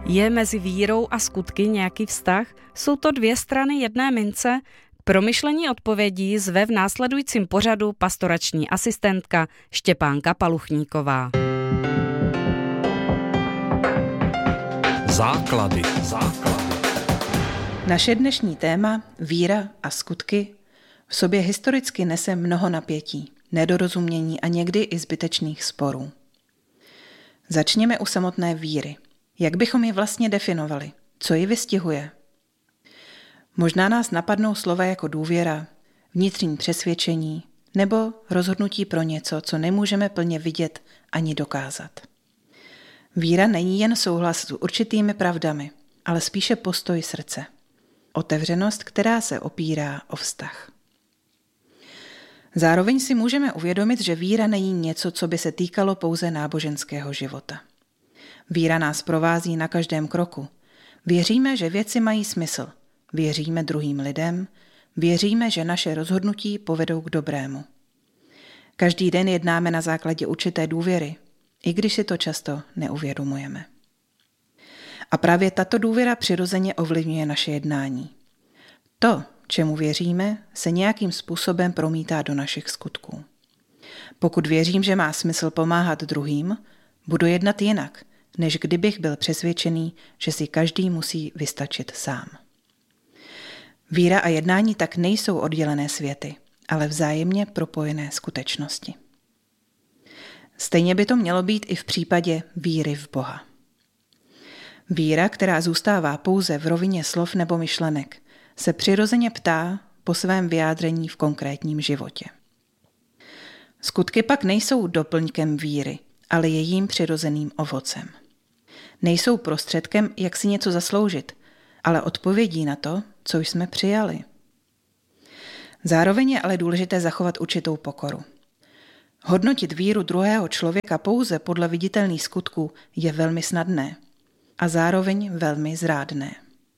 Je mezi vírou a skutky nějaký vztah? Jsou to dvě strany jedné mince? K promyšlení odpovědí zve v následujícím pořadu pastorační asistentka Štěpánka Paluchníková. Základy. Naše dnešní téma, víra a skutky, v sobě historicky nese mnoho napětí, nedorozumění a někdy i zbytečných sporů. Začněme u samotné víry. Jak bychom ji vlastně definovali? Co ji vystihuje? Možná nás napadnou slova jako důvěra, vnitřní přesvědčení nebo rozhodnutí pro něco, co nemůžeme plně vidět ani dokázat. Víra není jen souhlas s určitými pravdami, ale spíše postoj srdce. Otevřenost, která se opírá o vztah. Zároveň si můžeme uvědomit, že víra není něco, co by se týkalo pouze náboženského života. Víra nás provází na každém kroku. Věříme, že věci mají smysl. Věříme druhým lidem. Věříme, že naše rozhodnutí povedou k dobrému. Každý den jednáme na základě určité důvěry, i když si to často neuvědomujeme. A právě tato důvěra přirozeně ovlivňuje naše jednání. To, čemu věříme, se nějakým způsobem promítá do našich skutků. Pokud věřím, že má smysl pomáhat druhým, budu jednat jinak, než kdybych byl přesvědčený, že si každý musí vystačit sám. Víra a jednání tak nejsou oddělené světy, ale vzájemně propojené skutečnosti. Stejně by to mělo být i v případě víry v Boha. Víra, která zůstává pouze v rovině slov nebo myšlenek, se přirozeně ptá po svém vyjádření v konkrétním životě. Skutky pak nejsou doplňkem víry, ale jejím přirozeným ovocem. Nejsou prostředkem, jak si něco zasloužit, ale odpovědí na to, co jsme přijali. Zároveň je ale důležité zachovat určitou pokoru. Hodnotit víru druhého člověka pouze podle viditelných skutků je velmi snadné a zároveň velmi zrádné.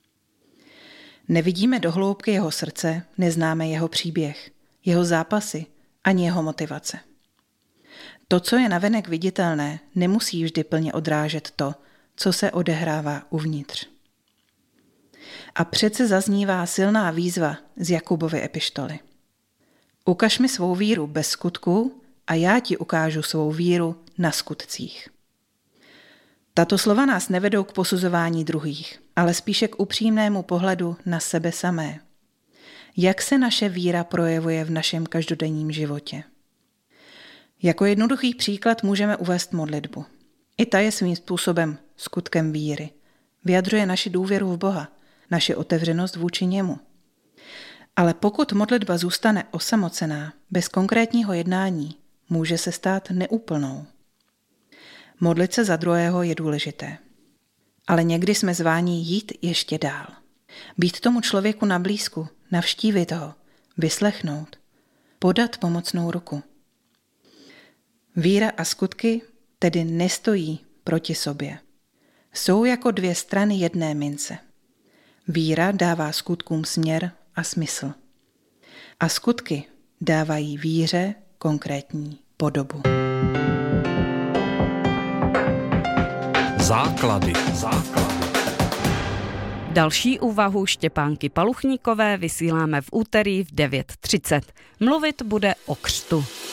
Nevidíme do hloubky jeho srdce, neznáme jeho příběh, jeho zápasy ani jeho motivace. To, co je navenek viditelné, nemusí vždy plně odrážet to, co se odehrává uvnitř. A přece zaznívá silná výzva z Jakubovy epištoly. Ukaž mi svou víru bez skutků a já ti ukážu svou víru na skutcích. Tato slova nás nevedou k posuzování druhých, ale spíše k upřímnému pohledu na sebe samé. Jak se naše víra projevuje v našem každodenním životě? Jako jednoduchý příklad můžeme uvést modlitbu. I ta je svým způsobem skutkem víry. Vyjadřuje naši důvěru v Boha, naši otevřenost vůči němu. Ale pokud modlitba zůstane osamocená, bez konkrétního jednání, může se stát neúplnou. Modlit se za druhého je důležité. Ale někdy jsme zváni jít ještě dál. Být tomu člověku na blízku, navštívit ho, vyslechnout, podat pomocnou ruku. Víra a skutky tedy nestojí proti sobě. Jsou jako dvě strany jedné mince. Víra dává skutkům směr a smysl. A skutky dávají víře konkrétní podobu. Základy. Další úvahu Štěpánky Paluchníkové vysíláme v úterý v 9:30. Mluvit bude o křtu.